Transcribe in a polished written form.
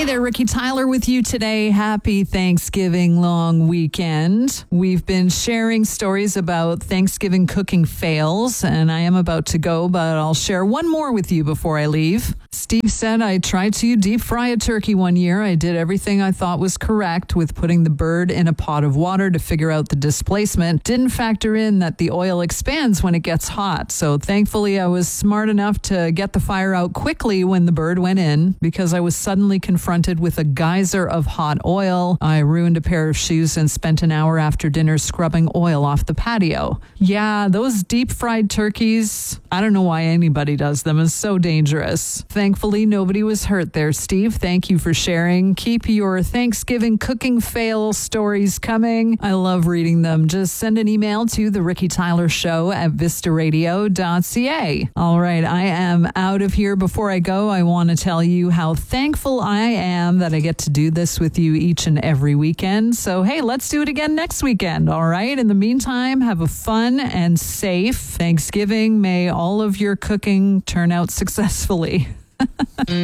Hey there, Ricky Tyler with you today. Happy Thanksgiving long weekend. We've been sharing stories about Thanksgiving cooking fails, and I am about to go, but I'll share one more with you before I leave. Steve said, I tried to deep fry a turkey one year. I did everything I thought was correct with putting the bird in a pot of water to figure out the displacement. Didn't factor in that the oil expands when it gets hot. So thankfully, I was smart enough to get the fire out quickly when the bird went in because I was suddenly confronted with a geyser of hot oil. I ruined a pair of shoes and spent an hour after dinner scrubbing oil off the patio. Yeah, those deep fried turkeys, I don't know why anybody does them. It's so dangerous. Thankfully, nobody was hurt there, Steve. Thank you for sharing. Keep your Thanksgiving cooking fail stories coming. I love reading them. Just send an email to the Ricky Tyler Show at vistaradio.ca. All right, I am out of here. Before I go, I want to tell you how thankful I am that I get to do this with you each and every weekend. So, hey, let's do it again next weekend, all right? In the meantime, have a fun and safe Thanksgiving. May all of your cooking turn out successfully.